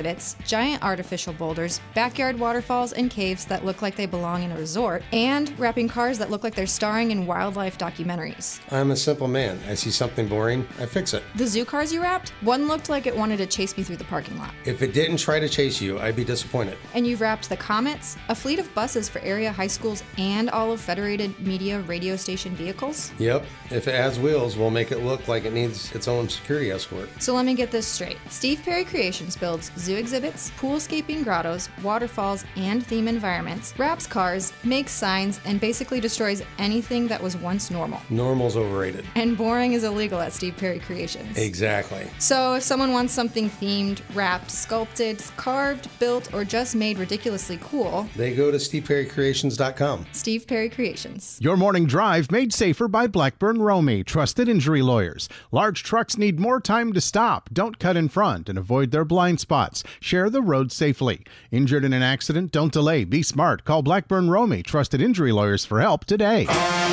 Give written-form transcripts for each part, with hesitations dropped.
exhibits, giant artificial boulders, backyard waterfalls, and caves that look like they belong in a resort, and wrapping cars that look like they're starring in wildlife documentaries. I'm a simple man. I see something boring, I fix it. The zoo cars you wrapped? One looked like it wanted to chase me through the parking lot. If it didn't try to chase you, I'd be disappointed. And you've wrapped the Comets, a fleet of buses for area high schools and all of Federated Media radio station vehicles? Yep. If it has wheels, we'll make it look like it needs its own security escort. So let me get this straight. Steve Perry Creations builds zoo exhibits, poolscaping grottos, waterfalls, and theme environments, wraps cars, makes signs, and basically destroys anything that was once normal. Normal's overrated. And boring is illegal at Steve Perry Creations. Exactly. So if someone wants something themed, wrapped, sculpted, carved, built, or just made ridiculously cool, they go to steveperrycreations.com. Steve Perry Creations. Your morning drive made safer by Blackburn Romey, trusted injury lawyers. Large trucks need more time to stop. Don't cut in front and avoid their blind spots. Share the road safely. Injured in an accident? Don't delay. Be smart. Call Blackburn Romey, trusted injury lawyers, for help today.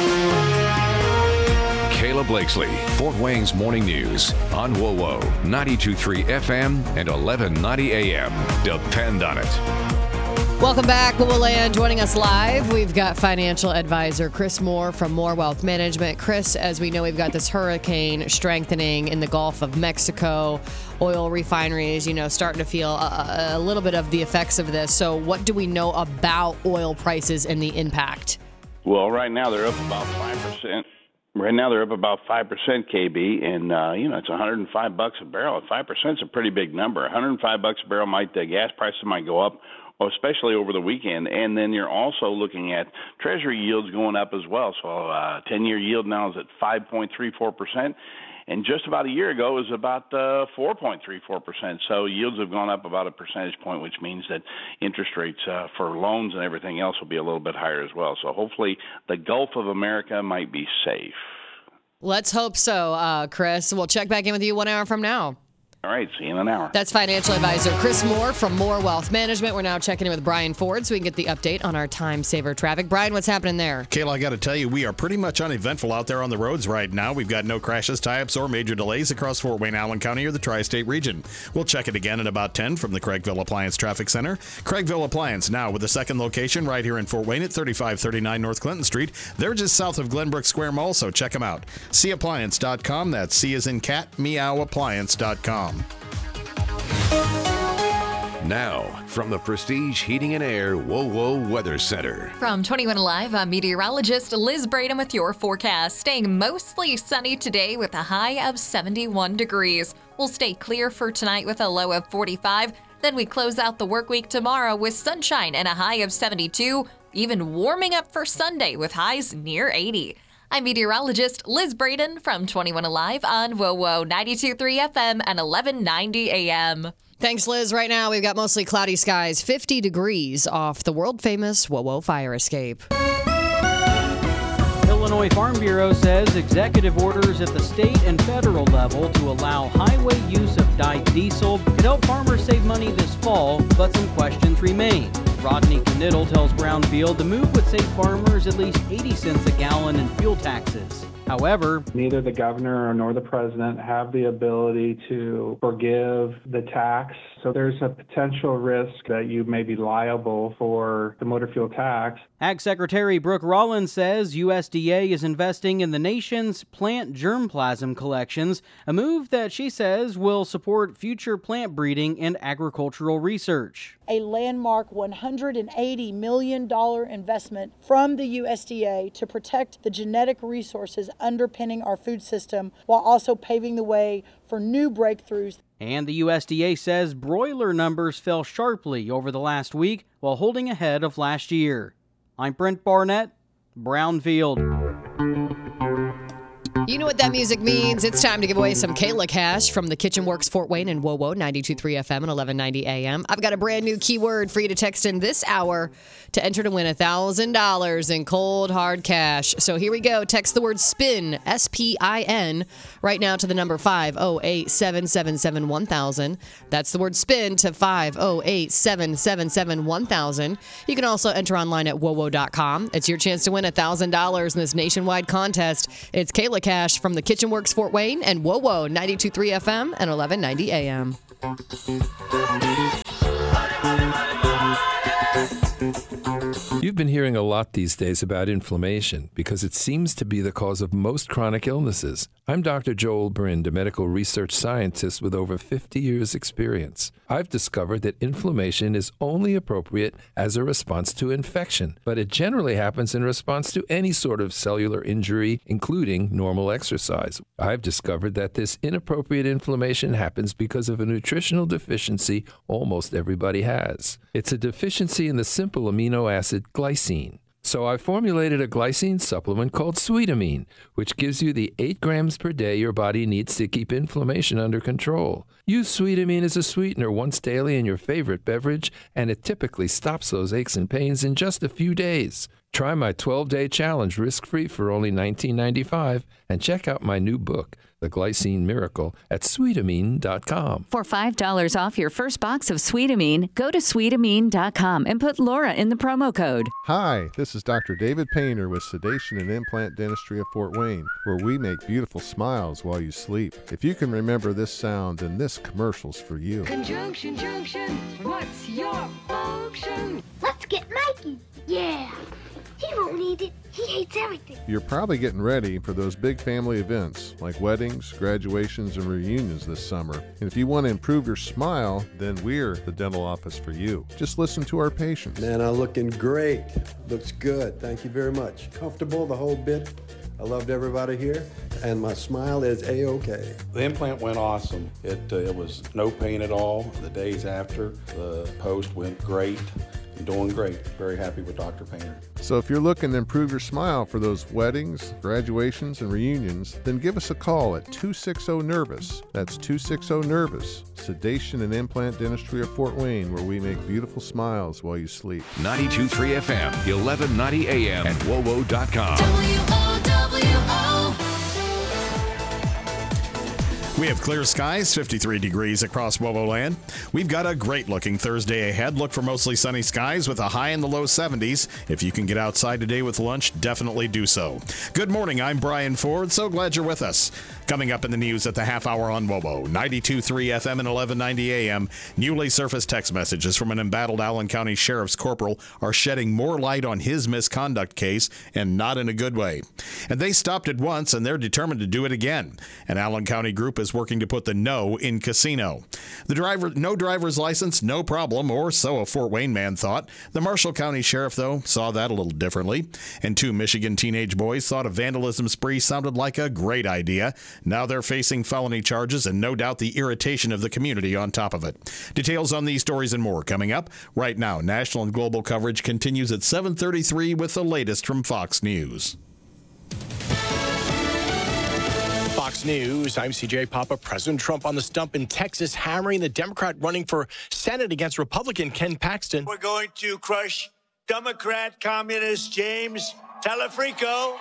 Kayla Blakesley, Fort Wayne's Morning News on WOWO, 92.3 FM and 1190 AM. Depend on it. Welcome back, WOWO Land. Joining us live, we've got financial advisor Chris Moore from Moore Wealth Management. Chris, as we know, we've got this hurricane strengthening in the Gulf of Mexico. Oil refineries, starting to feel a little bit of the effects of this. So what do we know about oil prices and the impact? Well, right now they're up about 5%. Right now they're up about 5%, KB, and it's $105 a barrel. 5% is a pretty big number. $105 a barrel the gas prices might go up, especially over the weekend. And then you're also looking at Treasury yields going up as well. So 10-year yield now is at 5.34%. And just about a year ago, it was about 4.34%. So yields have gone up about a percentage point, which means that interest rates for loans and everything else will be a little bit higher as well. So hopefully the Gulf of America might be safe. Let's hope so, Chris. We'll check back in with you 1 hour from now. All right, see you in an hour. That's financial advisor Chris Moore from Moore Wealth Management. We're now checking in with Brian Ford so we can get the update on our time saver traffic. Brian, what's happening there? Kayla, I got to tell you, we are pretty much uneventful out there on the roads right now. We've got no crashes, tie-ups, or major delays across Fort Wayne, Allen County, or the Tri-State region. We'll check it again at about 10 from the Craigville Appliance Traffic Center. Craigville Appliance now with a second location right here in Fort Wayne at 3539 North Clinton Street. They're just south of Glenbrook Square Mall, so check them out. Cappliance.com. That's C as in cat, meowappliance.com. Now, from the Prestige Heating and Air WOWO Weather Center. From 21 Alive, I'm meteorologist Liz Braden with your forecast. Staying mostly sunny today with a high of 71 degrees. We'll stay clear for tonight with a low of 45. Then we close out the work week tomorrow with sunshine and a high of 72, even warming up for Sunday with highs near 80. I'm meteorologist Liz Braden from 21 Alive on WOWO 92.3 FM and 1190 AM. Thanks, Liz. Right now, we've got mostly cloudy skies, 50 degrees off the world-famous WOWO fire escape. Illinois Farm Bureau says executive orders at the state and federal level to allow highway use of dyed diesel could help farmers save money this fall, but some questions remain. Rodney Knittel tells Brownfield the move would save farmers at least 80 cents a gallon in fuel taxes. However, neither the governor nor the president have the ability to forgive the tax. So there's a potential risk that you may be liable for the motor fuel tax. Ag Secretary Brooke Rollins says USDA is investing in the nation's plant germplasm collections, a move that she says will support future plant breeding and agricultural research. A landmark $180 million investment from the USDA to protect the genetic resources underpinning our food system while also paving the way for new breakthroughs. And the USDA says broiler numbers fell sharply over the last week while holding ahead of last year. I'm Brent Barnett, Brownfield. You know what that music means. It's time to give away some Kayla cash from the Kitchen Works Fort Wayne and WOWO 92.3 FM and 1190 AM. I've got a brand new keyword for you to text in this hour to enter to win $1,000 in cold, hard cash. So here we go. Text the word SPIN, S-P-I-N, right now to the number 508-777-1000. That's the word SPIN to 508-777-1000. You can also enter online at WOWO.com. It's your chance to win $1,000 in this nationwide contest. It's Kayla Cash from the Kitchen Works Fort Wayne and WOWO 92.3 FM and 1190 AM. You've been hearing a lot these days about inflammation because it seems to be the cause of most chronic illnesses. I'm Dr. Joel Brind, a medical research scientist with over 50 years' experience. I've discovered that inflammation is only appropriate as a response to infection, but it generally happens in response to any sort of cellular injury, including normal exercise. I've discovered that this inappropriate inflammation happens because of a nutritional deficiency almost everybody has. It's a deficiency in the simple amino acid glycine. So I formulated a glycine supplement called Sweetamine, which gives you the 8 grams per day your body needs to keep inflammation under control. Use Sweetamine as a sweetener once daily in your favorite beverage, and it typically stops those aches and pains in just a few days. Try my 12-day challenge risk-free for only $19.95 and check out my new book, The Glycine Miracle, at Sweetamine.com. For $5 off your first box of Sweetamine, go to Sweetamine.com and put Laura in the promo code. Hi, this is Dr. David Painter with Sedation and Implant Dentistry of Fort Wayne, where we make beautiful smiles while you sleep. If you can remember this sound, then this commercial's for you. Conjunction, junction, what's your function? Let's get Mikey. Yeah. He won't need it. He hates everything. You're probably getting ready for those big family events like weddings, graduations, and reunions this summer. And if you want to improve your smile, then we're the dental office for you. Just listen to our patients. Man, I'm looking great. Looks good. Thank you very much. Comfortable the whole bit. I loved everybody here, and my smile is A-OK. The implant went awesome. It was no pain at all. The days after, the post went great. I'm doing great. Very happy with Dr. Painter. So if you're looking to improve your smile for those weddings, graduations, and reunions, then give us a call at 260-NERVOUS. That's 260-NERVOUS. Sedation and Implant Dentistry of Fort Wayne, where we make beautiful smiles while you sleep. 92.3 FM, 1190 AM, and WOWO.com. We have clear skies, 53 degrees across WOWO land. We've got a great-looking Thursday ahead. Look for mostly sunny skies with a high in the low 70s. If you can get outside today with lunch, definitely do so. Good morning. I'm Brian Ford. So glad you're with us. Coming up in the news at the half hour on WOWO, 92.3 FM and 1190 AM, newly surfaced text messages from an embattled Allen County Sheriff's Corporal are shedding more light on his misconduct case, and not in a good way. And they stopped it once, and they're determined to do it again. An Allen County group is working to put the no in casino. The driver, no driver's license, no problem, or so a Fort Wayne man thought. The Marshall County Sheriff, though, saw that a little differently. And 2 Michigan teenage boys thought a vandalism spree sounded like a great idea. Now they're facing felony charges and no doubt the irritation of the community on top of it. Details on these stories and more coming up. Right now, national and global coverage continues at 7:33 with the latest from Fox News. Fox News, I'm CJ Papa. President Trump on the stump in Texas, hammering the Democrat running for Senate against Republican Ken Paxton. We're going to crush Democrat communist James Telefrico.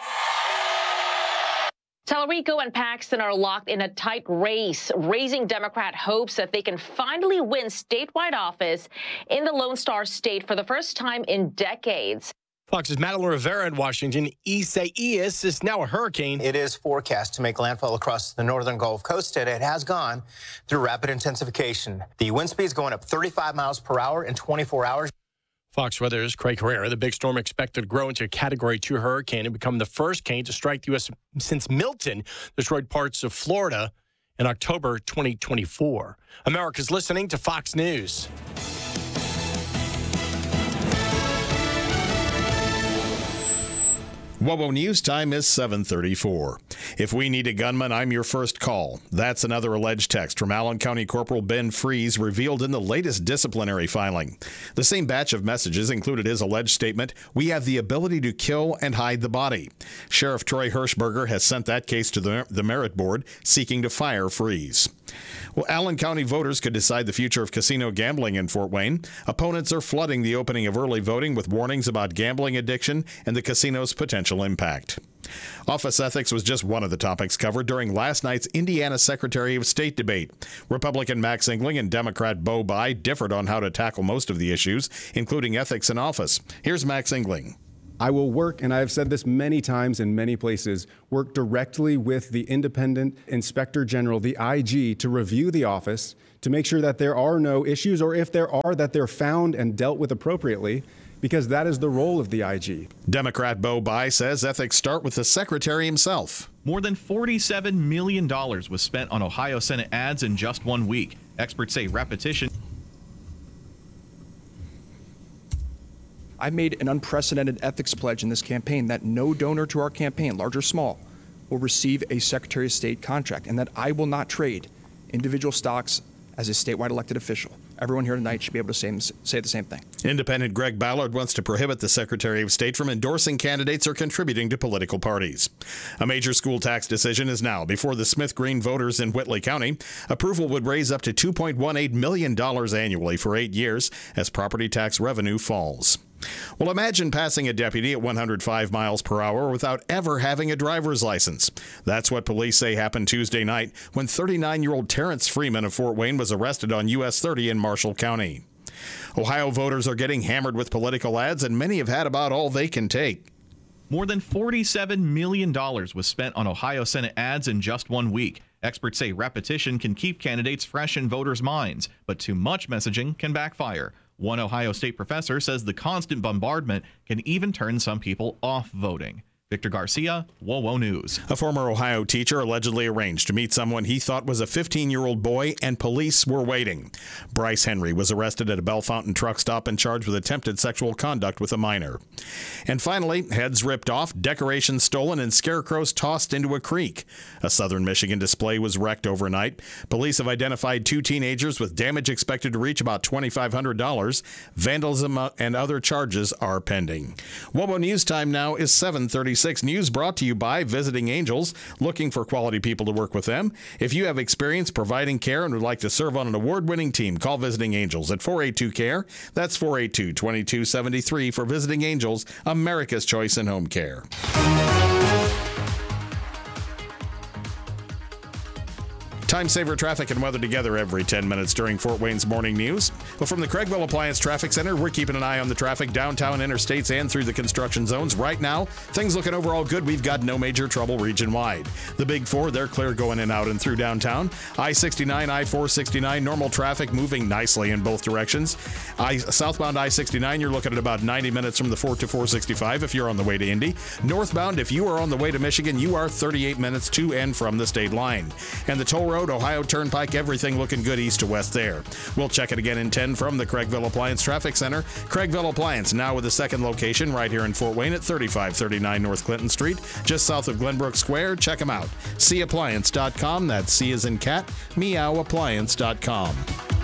Telefrico and Paxton are locked in a tight race, raising Democrat hopes that they can finally win statewide office in the Lone Star State for the first time in decades. Fox's Madeline Rivera in Washington. Isaias is now a hurricane. It is forecast to make landfall across the northern Gulf Coast today. It has gone through rapid intensification. The wind speed is going up 35 miles per hour in 24 hours. Fox Weather's Craig Herrera. The big storm expected to grow into a Category 2 hurricane and become the first cane to strike the U.S. since Milton destroyed parts of Florida in October 2024. America's listening to Fox News. WOWO News time is 7:34. If we need a gunman, I'm your first call. That's another alleged text from Allen County Corporal Ben Freeze revealed in the latest disciplinary filing. The same batch of messages included his alleged statement, "We have the ability to kill and hide the body." Sheriff Troy Hirschberger has sent that case to the Merit Board, seeking to fire Freeze. Well, Allen County voters could decide the future of casino gambling in Fort Wayne. Opponents are flooding the opening of early voting with warnings about gambling addiction and the casino's potential impact. Office ethics was just one of the topics covered during last night's Indiana Secretary of State debate. Republican Max Engling and Democrat Bo Bai differed on how to tackle most of the issues, including ethics in office. Here's Max Engling. I will work, and I have said this many times in many places, work directly with the independent inspector general, the IG, to review the office, to make sure that there are no issues, or if there are, that they're found and dealt with appropriately. because that is the role of the IG. Democrat Bo Bai says ethics start with the secretary himself. More than $47 million was spent on Ohio Senate ads in just 1 week. Experts say repetition. I made an unprecedented ethics pledge in this campaign that no donor to our campaign, large or small, will receive a Secretary of State contract, and that I will not trade individual stocks as a statewide elected official. Everyone here tonight should be able to say the same thing. Independent Greg Ballard wants to prohibit the Secretary of State from endorsing candidates or contributing to political parties. A major school tax decision is now before the Smith Green voters in Whitley County. Approval would raise up to $2.18 million annually for 8 years as property tax revenue falls. Well, imagine passing a deputy at 105 miles per hour without ever having a driver's license. That's what police say happened Tuesday night when 39-year-old Terrence Freeman of Fort Wayne was arrested on US 30 in Marshall County. Ohio voters are getting hammered with political ads, and many have had about all they can take. More than $47 million was spent on Ohio Senate ads in just 1 week. Experts say repetition can keep candidates fresh in voters' minds, but too much messaging can backfire. One Ohio State professor says the constant bombardment can even turn some people off voting. Victor Garcia, WOWO News. A former Ohio teacher allegedly arranged to meet someone he thought was a 15-year-old boy, and police were waiting. Bryce Henry was arrested at a Bellefontaine truck stop and charged with attempted sexual conduct with a minor. And finally, heads ripped off, decorations stolen, and scarecrows tossed into a creek. A southern Michigan display was wrecked overnight. Police have identified 2 teenagers with damage expected to reach about $2,500. Vandalism and other charges are pending. WOWO News time now is 7:36. News brought to you by Visiting Angels, looking for quality people to work with them. If you have experience providing care and would like to serve on an award-winning team, call Visiting Angels at 482-CARE. That's 482-2273 for Visiting Angels, America's choice in home care. Time saver traffic and weather together every 10 minutes during Fort Wayne's morning news. Well, from the Craigville Appliance Traffic Center, we're keeping an eye on the traffic downtown, interstates, and through the construction zones. Right now, things looking overall good. We've got no major trouble region-wide. The Big Four, they're clear going in, out, and through downtown. I-69, I-469, normal traffic moving nicely in both directions. Southbound I-69, you're looking at about 90 minutes from the 4 to 465 if you're on the way to Indy. Northbound, if you are on the way to Michigan, you are 38 minutes to and from the state line. And the toll road, Ohio Turnpike, everything looking good east to west there. We'll check it again in 10 from the Craigville Appliance Traffic Center. Craigville Appliance, now with a second location right here in Fort Wayne at 3539 North Clinton Street, just south of Glenbrook Square. Check them out. CAppliance.com. That's C as in cat, meowappliance.com.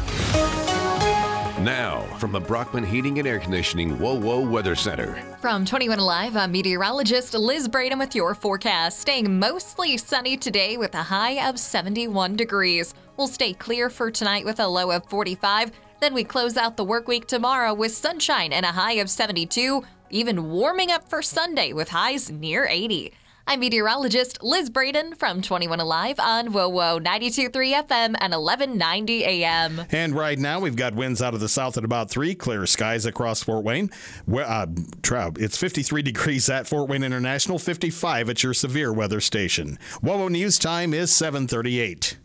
Now, from the Brockman Heating and Air Conditioning WOWO Weather Center. From 21 Alive, I'm meteorologist Liz Braden with your forecast. Staying mostly sunny today with a high of 71 degrees. We'll stay clear for tonight with a low of 45. Then we close out the work week tomorrow with sunshine and a high of 72. Even warming up for Sunday with highs near 80. I'm meteorologist Liz Braden from 21 Alive on WOWO 92.3 FM and 1190 AM. And right now, we've got winds out of the south at about 3, clear skies across Fort Wayne. It's 53 degrees at Fort Wayne International, 55 at your severe weather station. WOWO News time is 7:38.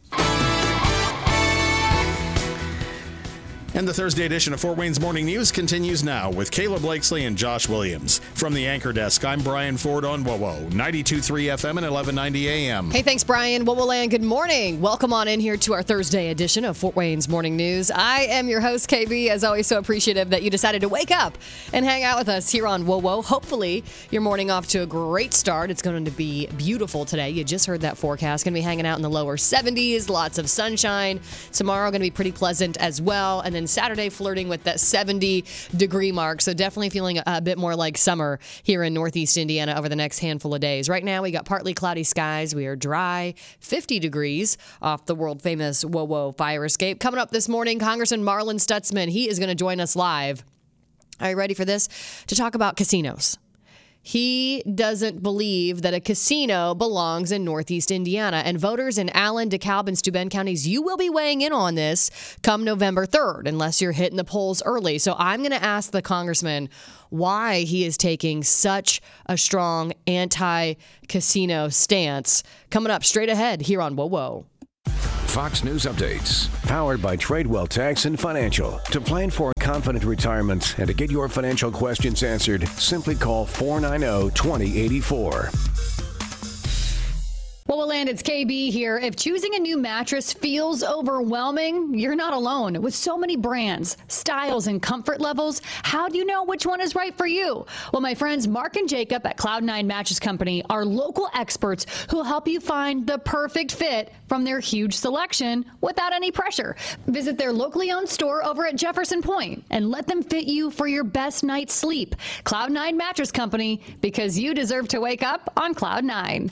And the Thursday edition of Fort Wayne's Morning News continues now with Kayla Blakesley and Josh Williams. From the Anchor Desk, I'm Brian Ford on WOWO 92.3 FM and 1190 AM. Hey, thanks, Brian. WOWO Land, good morning. Welcome on in here to our Thursday edition of Fort Wayne's Morning News. I am your host, KB. As always, so appreciative that you decided to wake up and hang out with us here on WOWO. Hopefully, your morning off to a great start. It's going to be beautiful today. You just heard that forecast. Going to be hanging out in the lower 70s, lots of sunshine. Tomorrow, going to be pretty pleasant as well. And then Saturday flirting with that 70-degree mark. So definitely feeling a bit more like summer here in Northeast Indiana over the next handful of days. Right now, we got partly cloudy skies. We are dry, 50 degrees off the world-famous WOWO fire escape. Coming up this morning, Congressman Marlin Stutzman, he is going to join us live. Are you ready for this? To talk about casinos. He doesn't believe that a casino belongs in Northeast Indiana. And voters in Allen, DeKalb, and Steuben counties, you will be weighing in on this come November 3rd, unless you're hitting the polls early. So I'm going to ask the congressman why he is taking such a strong anti-casino stance. Coming up straight ahead here on WOWO. Fox News Updates. Powered by Tradewell Tax and Financial. To plan for a confident retirement and to get your financial questions answered, simply call 490-2084. Well, Land, it's KB here. If choosing a new mattress feels overwhelming, you're not alone. With so many brands, styles, and comfort levels, how do you know which one is right for you? Well, my friends Mark and Jacob at Cloud9 Mattress Company are local experts who will help you find the perfect fit from their huge selection without any pressure. Visit their locally owned store over at Jefferson Point and let them fit you for your best night's sleep. Cloud9 Mattress Company, because you deserve to wake up on Cloud 9.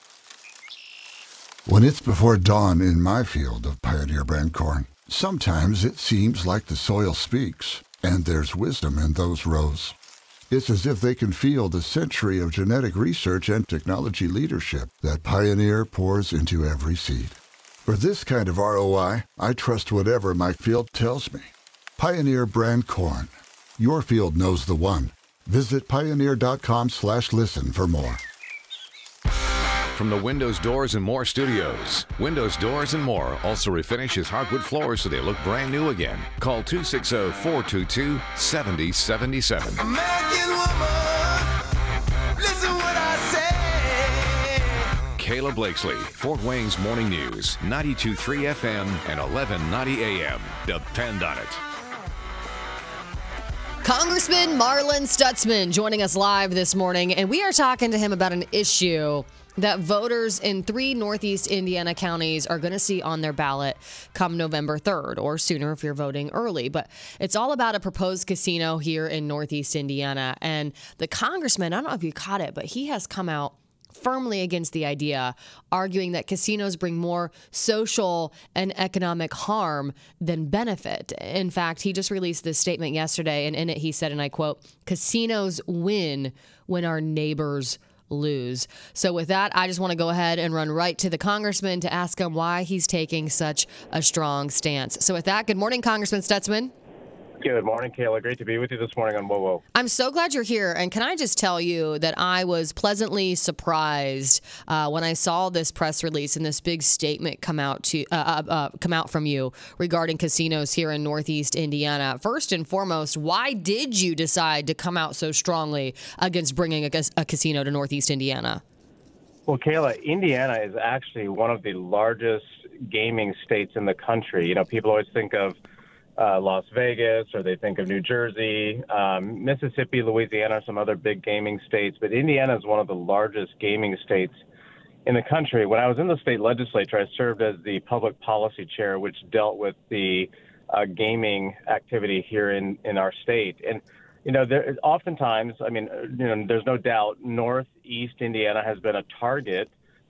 When it's before dawn in my field of Pioneer brand corn, sometimes it seems like the soil speaks, and there's wisdom in those rows. It's as if they can feel the century of genetic research and technology leadership that Pioneer pours into every seed. For this kind of ROI, I trust whatever my field tells me. Pioneer brand corn. Your field knows the one. Visit pioneer.com/listen for more. From the Windows, Doors, and More studios, Windows, Doors, and More also refinishes hardwood floors so they look brand new again. Call 260-422-7077. American woman, listen what I say. Kayla Blakesley, Fort Wayne's Morning News, 92.3 FM and 1190 AM. Depend on it. Congressman Marlin Stutzman joining us live this morning, and we are talking to him about an issue that voters in 3 Northeast Indiana counties are going to see on their ballot come November 3rd, or sooner if you're voting early. But it's all about a proposed casino here in Northeast Indiana. And the congressman, I don't know if you caught it, but he has come out firmly against the idea, arguing that casinos bring more social and economic harm than benefit. In fact, he just released this statement yesterday, and in it he said, and I quote, "Casinos win when our neighbors lose." So with that, I just want to go ahead and run right to the congressman to ask him why he's taking such a strong stance. So with that, good morning, Congressman Stutzman. Good morning, Kayla. Great to be with you this morning on WOWO. I'm so glad you're here. And can I just tell you that I was pleasantly surprised when I saw this press release and this big statement come out from you regarding casinos here in Northeast Indiana. First and foremost, why did you decide to come out so strongly against bringing a casino to Northeast Indiana? Well, Kayla, Indiana is actually one of the largest gaming states in the country. You know, people always think of Las Vegas, or they think of New Jersey, Mississippi, Louisiana, some other big gaming states. But Indiana is one of the largest gaming states in the country. When I was in the state legislature, I served as the public policy chair, which dealt with the gaming activity here in our state. And, you know, there oftentimes, I mean, you know, there's no doubt Northeast Indiana has been a target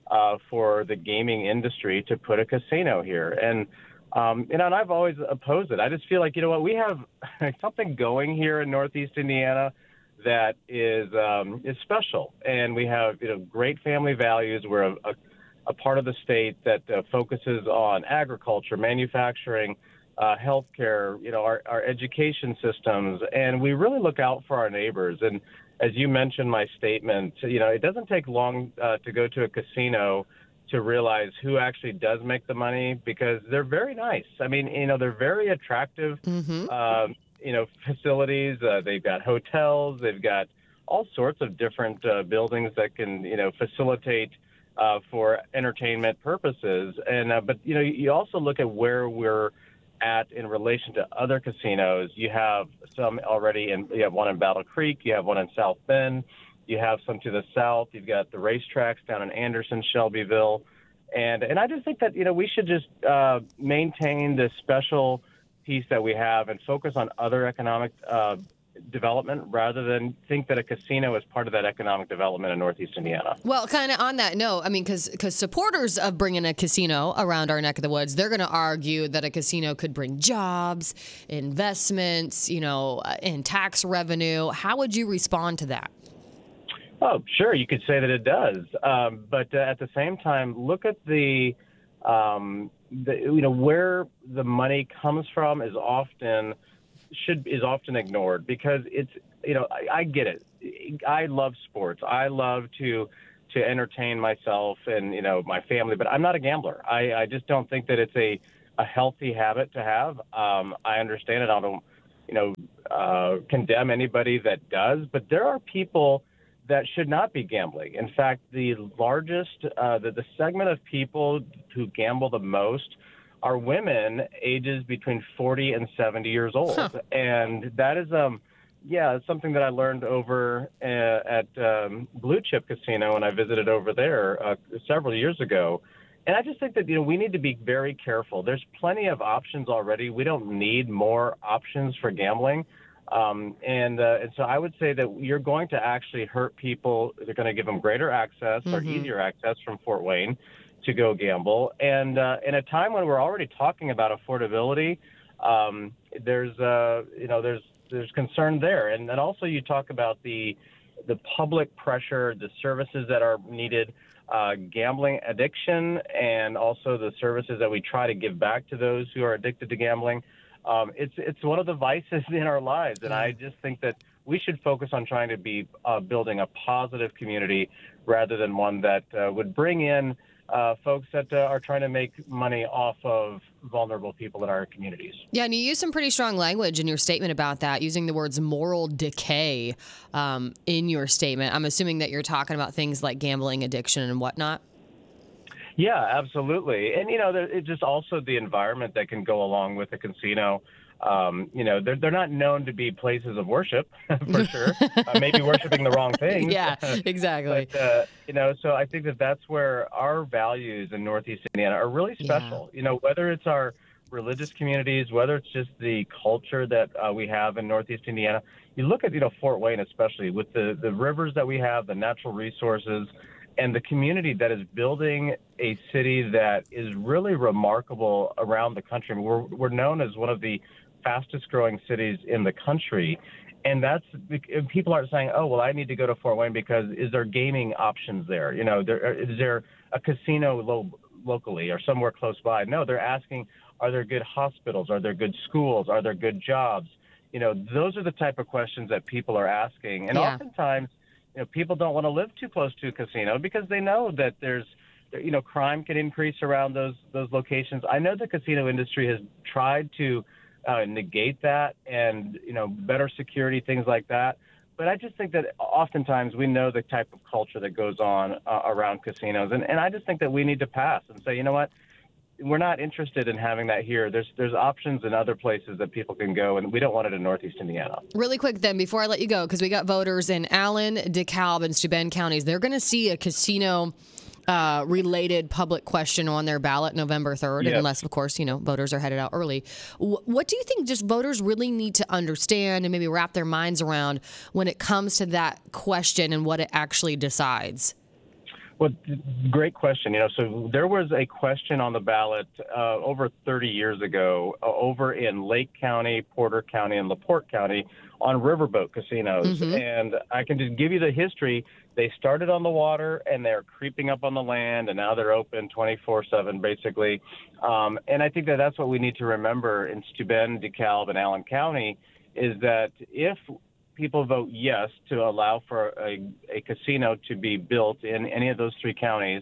for the gaming industry to put a casino here. And you know, and I've always opposed it. I just feel like, you know what, we have something going here in Northeast Indiana that is special, and we have, you know, great family values. We're a part of the state that focuses on agriculture, manufacturing, healthcare, you know, our education systems, and we really look out for our neighbors. And as you mentioned, my statement, you know, it doesn't take long to go to a casino to realize who actually does make the money, because they're very nice. I mean, you know, they're very attractive, you know, facilities. They've got hotels. They've got all sorts of different buildings that can, you know, facilitate for entertainment purposes. And but, you know, you also look at where we're at in relation to other casinos. You have some already, and you have one in Battle Creek. You have one in South Bend. You have some to the south. You've got the racetracks down in Anderson, Shelbyville. And I just think that, you know, we should just maintain this special piece that we have and focus on other economic development rather than think that a casino is part of that economic development in Northeast Indiana. Well, kind of on that note, I mean, because supporters of bringing a casino around our neck of the woods, they're going to argue that a casino could bring jobs, investments, you know, and tax revenue. How would you respond to that? Oh, sure. You could say that it does. But at the same time, look at the you know, where the money comes from is often ignored, because it's, you know, I get it. I love sports. I love to to entertain myself and, my family, but I'm not a gambler. I just don't think that it's a healthy habit to have. I understand it. I don't, condemn anybody that does, but there are people that should not be gambling. In fact, the largest, the segment of people who gamble the most are women ages between 40 and 70 years old. Huh. And that is, it's something that I learned over at Blue Chip Casino when I visited over there several years ago. And I just think that, we need to be very careful. There's plenty of options already. We don't need more options for gambling. And so I would say that you're going to actually hurt people. They're going to give them greater access or easier access from Fort Wayne to go gamble. And in a time when we're already talking about affordability, there's concern there. And then also you talk about the public pressure, the services that are needed, gambling addiction, and also the services that we try to give back to those who are addicted to gambling. It's one of the vices in our lives, and I just think that we should focus on trying to be building a positive community rather than one that would bring in folks that are trying to make money off of vulnerable people in our communities. Yeah, and you use some pretty strong language in your statement about that, using the words moral decay in your statement. I'm assuming that you're talking about things like gambling addiction and whatnot. Yeah, absolutely. And, it's just also the environment that can go along with a casino. They're not known to be places of worship, for sure. Maybe worshiping the wrong things. Yeah, exactly. But, so I think that that's where our values in Northeast Indiana are really special. Yeah. Whether it's our religious communities, whether it's just the culture that we have in Northeast Indiana. You look at, Fort Wayne especially, with the rivers that we have, the natural resources, and the community that is building a city that is really remarkable around the country. We're known as one of the fastest growing cities in the country. And people aren't saying, oh, well, I need to go to Fort Wayne because is there gaming options there? Is there a casino locally or somewhere close by? No, they're asking, are there good hospitals? Are there good schools? Are there good jobs? Those are the type of questions that people are asking. And oftentimes, people don't want to live too close to a casino because they know that there's, crime can increase around those locations. I know the casino industry has tried to negate that and, better security, things like that. But I just think that oftentimes we know the type of culture that goes on around casinos. And I just think that we need to pass and say, you know what? We're not interested in having that here. There's options in other places that people can go, and we don't want it in Northeast Indiana. Really quick then, before I let you go, because we got voters in Allen, DeKalb, and Steuben counties. They're going to see a casino related public question on their ballot November 3rd, unless, of course, voters are headed out early. What do you think just voters really need to understand and maybe wrap their minds around when it comes to that question and what it actually decides? Well, great question. So there was a question on the ballot over 30 years ago over in Lake County, Porter County, and LaPorte County on riverboat casinos. Mm-hmm. And I can just give you the history. They started on the water, and they're creeping up on the land, and now they're open 24/7, basically. And I think that that's what we need to remember in Steuben, DeKalb, and Allen County is that if people vote yes to allow for a casino to be built in any of those three counties,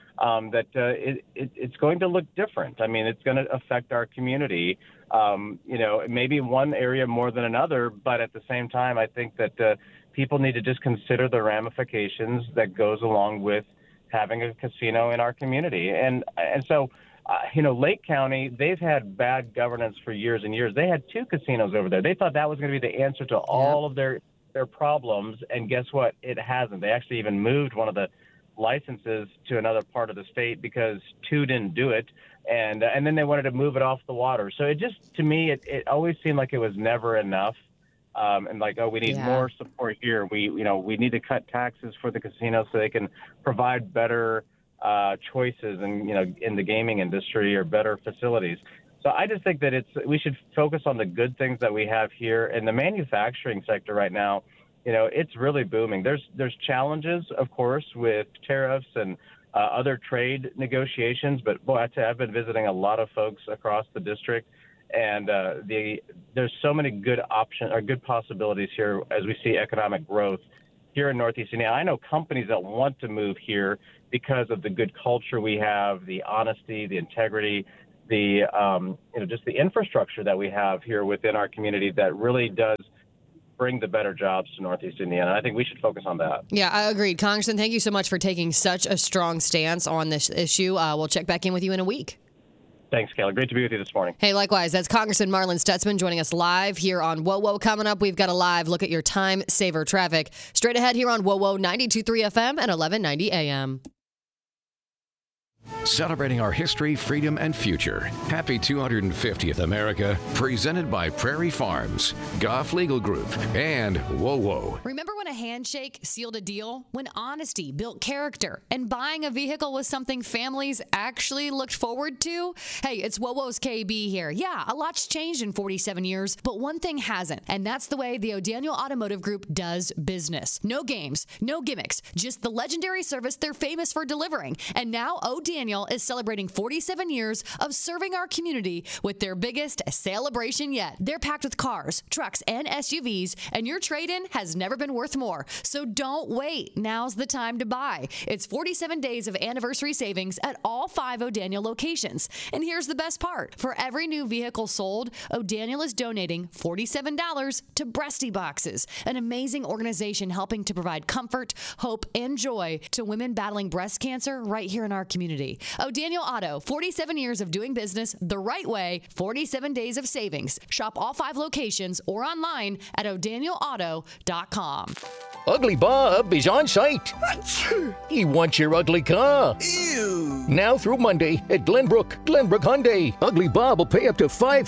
it's going to look different. I mean, it's going to affect our community, maybe one area more than another. But at the same time, I think that people need to just consider the ramifications that goes along with having a casino in our community. And so, Lake County, they've had bad governance for years and years. They had two casinos over there. They thought that was going to be the answer to all of their problems. And guess what? It hasn't. They actually even moved one of the licenses to another part of the state because two didn't do it. And then they wanted to move it off the water. So it just, to me, it always seemed like it was never enough. And like, we need more support here. We need to cut taxes for the casinos so they can provide better choices and in the gaming industry or better facilities. So I just think that we should focus on the good things that we have here. In the manufacturing sector right now, it's really booming. There's challenges, of course, with tariffs and other trade negotiations. But boy, I tell you, I've been visiting a lot of folks across the district, and there's so many good options or good possibilities here as we see economic growth here in Northeast Indiana. I know companies that want to move here because of the good culture we have, the honesty, the integrity, the just the infrastructure that we have here within our community that really does bring the better jobs to Northeast Indiana. I think we should focus on that. Yeah, I agreed. Congressman, thank you so much for taking such a strong stance on this issue. We'll check back in with you in a week. Thanks, Kayla. Great to be with you this morning. Hey, likewise. That's Congressman Marlin Stutzman joining us live here on WOWO. Coming up, we've got a live look at your time saver traffic. Straight ahead here on WOWO 92.3 FM and 1190 AM. Celebrating our history, freedom, and future. Happy 250th America, presented by Prairie Farms, Goff Legal Group, and WOWO. Remember when a handshake sealed a deal? When honesty built character and buying a vehicle was something families actually looked forward to? Hey, it's WOWO's KB here. Yeah, a lot's changed in 47 years, but one thing hasn't, and that's the way the O'Daniel Automotive Group does business. No games, no gimmicks, just the legendary service they're famous for delivering. And now O'Daniel is celebrating 47 years of serving our community with their biggest celebration yet. They're packed with cars, trucks, and SUVs, and your trade-in has never been worth more. So don't wait. Now's the time to buy. It's 47 days of anniversary savings at all 5 O'Daniel locations. And here's the best part. For every new vehicle sold, O'Daniel is donating $47 to Breasty Boxes, an amazing organization helping to provide comfort, hope, and joy to women battling breast cancer right here in our community. O'Daniel Auto, 47 years of doing business the right way, 47 days of savings. Shop all 5 locations or online at o'danielauto.com. Ugly Bob is on site. He wants your ugly car. Ew. Now through Monday at Glenbrook Hyundai. Ugly Bob will pay up to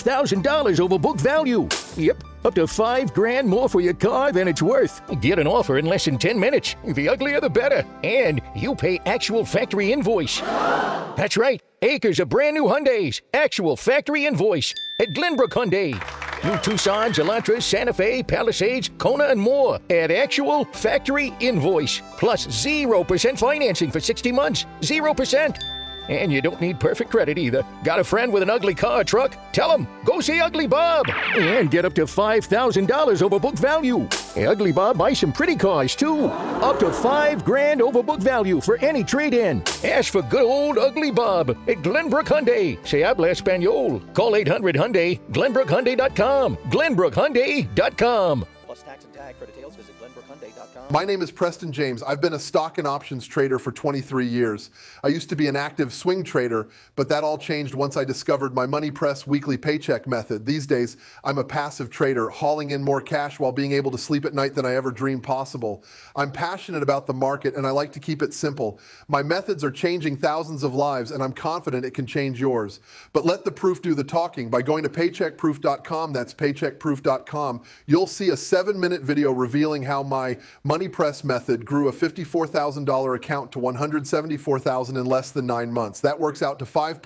$5,000 over book value. Yep. Up to $5,000 more for your car than it's worth. Get an offer in less than 10 minutes. The uglier the better. And you pay actual factory invoice. That's right. Acres of brand new Hyundais. Actual factory invoice at Glenbrook Hyundai. New Tucson, Elantras, Santa Fe, Palisades, Kona, and more at actual factory invoice. Plus 0% financing for 60 months. 0%. And you don't need perfect credit either. Got a friend with an ugly car or truck? Tell him, go see Ugly Bob. And get up to $5,000 over book value. Ugly Bob buys some pretty cars, too. Up to $5,000 over book value for any trade-in. Ask for good old Ugly Bob at Glenbrook Hyundai. Se habla Espanol. Call 800-HYUNDAI, GlenbrookHyundai.com. GlenbrookHyundai.com. Plus tax and tag. For details, visit GlenbrookHyundai.com. My name is Preston James. I've been a stock and options trader for 23 years. I used to be an active swing trader, but that all changed once I discovered my Money Press weekly paycheck method. These days, I'm a passive trader, hauling in more cash while being able to sleep at night than I ever dreamed possible. I'm passionate about the market, and I like to keep it simple. My methods are changing thousands of lives, and I'm confident it can change yours. But let the proof do the talking. By going to paycheckproof.com, that's paycheckproof.com, you'll see a 7-minute video revealing how my Money Press method grew a $54,000 account to $174,000 in less than 9 months. That works out to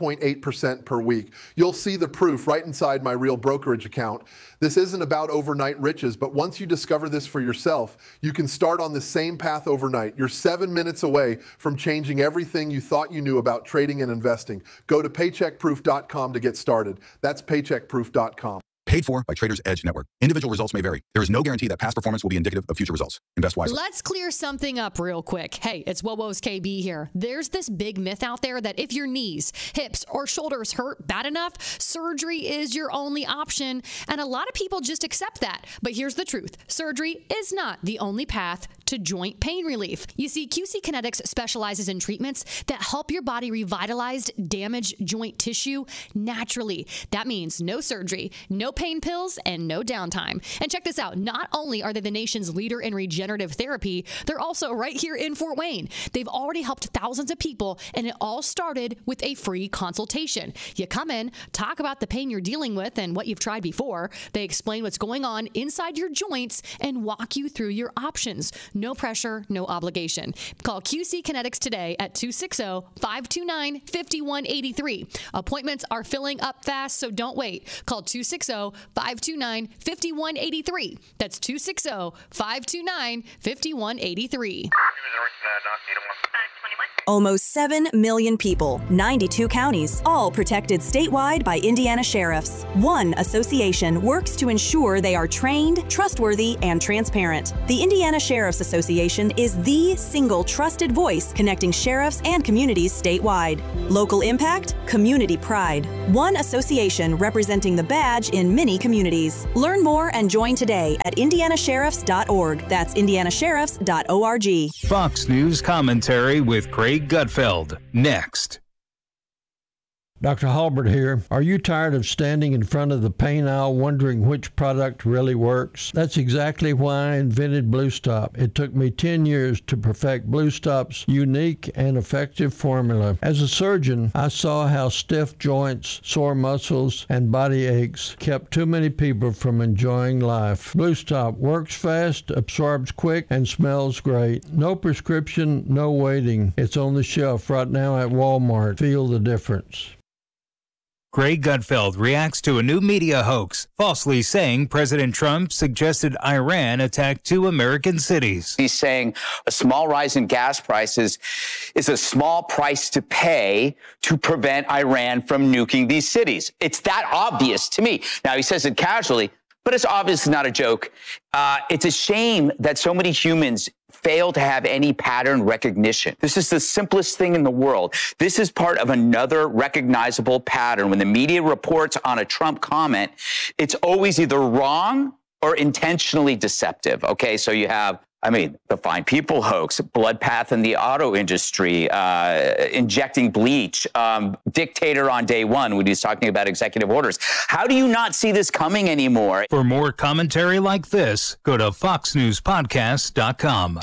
5.8% per week. You'll see the proof right inside my real brokerage account. This isn't about overnight riches, but once you discover this for yourself, you can start on the same path overnight. You're 7 minutes away from changing everything you thought you knew about trading and investing. Go to paycheckproof.com to get started. That's paycheckproof.com. Paid for by Traders Edge Network. Individual results may vary. There is no guarantee that past performance will be indicative of future results. Invest wisely. Let's clear something up real quick. Hey, it's WOWO's KB here. There's this big myth out there that if your knees, hips, or shoulders hurt bad enough, surgery is your only option. And a lot of people just accept that. But here's the truth. Surgery is not the only path to joint pain relief. You see, QC Kinetics specializes in treatments that help your body revitalize damaged joint tissue naturally. That means no surgery, no pain pills, and no downtime. And check this out. Not only are they the nation's leader in regenerative therapy, they're also right here in Fort Wayne. They've already helped thousands of people, and it all started with a free consultation. You come in, talk about the pain you're dealing with and what you've tried before. They explain what's going on inside your joints and walk you through your options. No pressure, no obligation. Call QC Kinetics today at 260-529-5183. Appointments are filling up fast, so don't wait. Call 260-529-5183. That's 260-529-5183. Almost 7 million people, 92 counties, all protected statewide by Indiana sheriffs. One association works to ensure they are trained, trustworthy, and transparent. The Indiana Sheriff's Association is the single trusted voice connecting sheriffs and communities statewide. Local impact, community pride. One association representing the badge in many communities. Learn more and join today at indianasheriffs.org. That's indianasheriffs.org. Fox News commentary with Craig Gutfeld. Next. Dr. Halbert here. Are you tired of standing in front of the paint aisle wondering which product really works? That's exactly why I invented Blue Stop. It took me 10 years to perfect Blue Stop's unique and effective formula. As a surgeon, I saw how stiff joints, sore muscles, and body aches kept too many people from enjoying life. Blue Stop works fast, absorbs quick, and smells great. No prescription, no waiting. It's on the shelf right now at Walmart. Feel the difference. Craig Gutfeld reacts to a new media hoax, falsely saying President Trump suggested Iran attack 2 American cities. He's saying a small rise in gas prices is a small price to pay to prevent Iran from nuking these cities. It's that obvious to me. Now, he says it casually, but it's obviously not a joke. It's a shame that so many humans fail to have any pattern recognition. This is the simplest thing in the world. This is part of another recognizable pattern. When the media reports on a Trump comment, it's always either wrong or intentionally deceptive. Okay, so you have, the Fine People hoax, blood path in the auto industry, injecting bleach, dictator on day one when he's talking about executive orders. How do you not see this coming anymore? For more commentary like this, go to foxnewspodcast.com.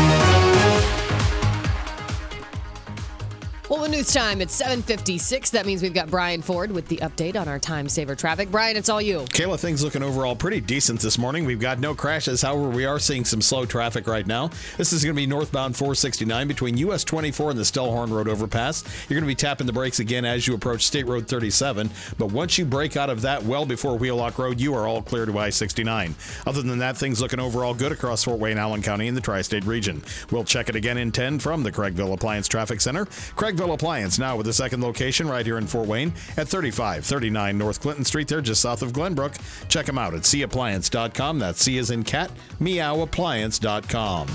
Well, the news time, it's 7:56. That means we've got Brian Ford with the update on our time saver traffic. Brian, it's all you. Kayla, things looking overall pretty decent this morning. We've got no crashes. However, we are seeing some slow traffic right now. This is going to be northbound 469 between US 24 and the Stellhorn Road overpass. You're going to be tapping the brakes again as you approach State Road 37. But once you break out of that well before Wheelock Road, you are all clear to I-69. Other than that, things looking overall good across Fort Wayne, Allen County, and the Tri-State region. We'll check it again in 10 from the Craigville Appliance Traffic Center. Craigville Appliance now with a second location right here in Fort Wayne at 3539 North Clinton Street. They're just south of Glenbrook. Check them out at cappliance.com. That's C as in cat, meowappliance.com.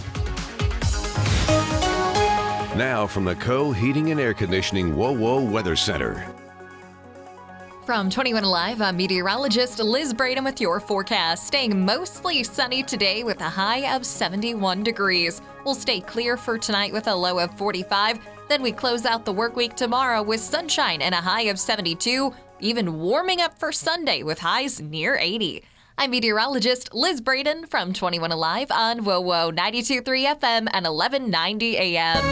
Now from the Co Heating and Air Conditioning WOWO Weather Center. From 21 Alive, I'm meteorologist Liz Braden with your forecast. Staying mostly sunny today with a high of 71 degrees. We'll stay clear for tonight with a low of 45. Then we close out the work week tomorrow with sunshine and a high of 72, even warming up for Sunday with highs near 80. I'm meteorologist Liz Braden from 21 Alive on WOWO 92.3 FM and 1190 AM.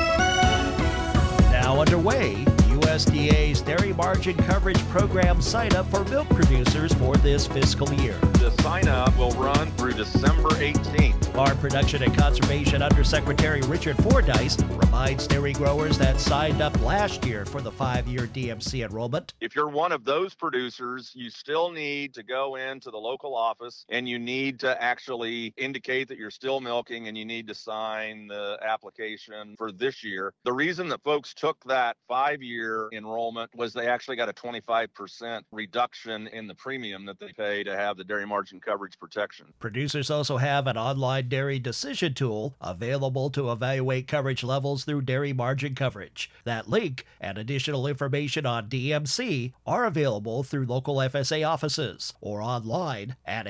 Now underway, USDA's Dairy Margin Coverage Program sign-up for milk producers for this fiscal year. The sign-up will run through December 18th. Farm Production and Conservation Undersecretary Richard Fordyce reminds dairy growers that signed up last year for the 5-year DMC enrollment. If you're one of those producers, you still need to go into the local office and you need to actually indicate that you're still milking and you need to sign the application for this year. The reason that folks took that 5-year enrollment was they actually got a 25% reduction in the premium that they pay to have the dairy margin coverage protection. Producers also have an online dairy decision tool available to evaluate coverage levels through dairy margin coverage. That link and additional information on DMC are available through local FSA offices or online at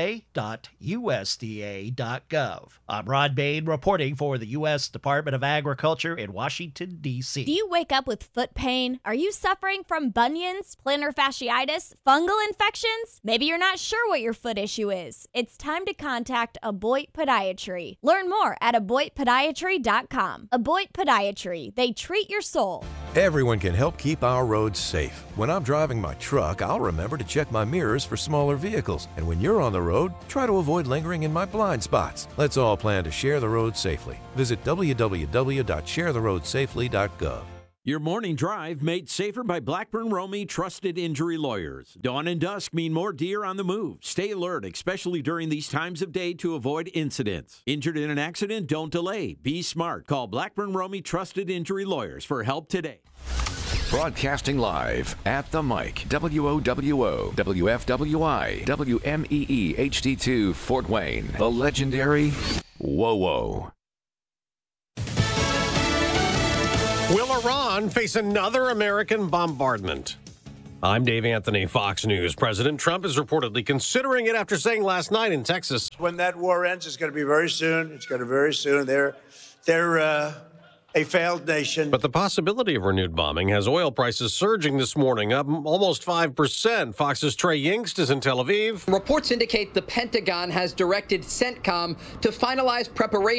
fsa.usda.gov. I'm Ron Bain reporting for the U.S. Department of Agriculture in Washington, D.C. Do you wake up with foot pain? Are you suffering from bunions, plantar fasciitis, fungal infections? Maybe you're not sure what your foot issue is. It's time to contact Aboit Podiatry. Learn more at aboitpodiatry.com. Aboit Podiatry. They treat your soul. Everyone can help keep our roads safe. When I'm driving my truck, I'll remember to check my mirrors for smaller vehicles. And when you're on the road, try to avoid lingering in my blind spots. Let's all plan to share the road safely. Visit www.sharetheroadsafely.gov. Your morning drive made safer by Blackburn Romey Trusted Injury Lawyers. Dawn and dusk mean more deer on the move. Stay alert, especially during these times of day, to avoid incidents. Injured in an accident? Don't delay. Be smart. Call Blackburn Romey Trusted Injury Lawyers for help today. Broadcasting live at the mic, WOWO, WFWI, WMEE HD2 Fort Wayne, the legendary WOWO. Will Iran face another American bombardment? I'm Dave Anthony, Fox News. President Trump is reportedly considering it after saying last night in Texas, when that war ends, it's going to be very soon. It's going to be very soon. They're a failed nation. But the possibility of renewed bombing has oil prices surging this morning, up almost 5%. Fox's Trey Yingst is in Tel Aviv. Reports indicate the Pentagon has directed CENTCOM to finalize preparation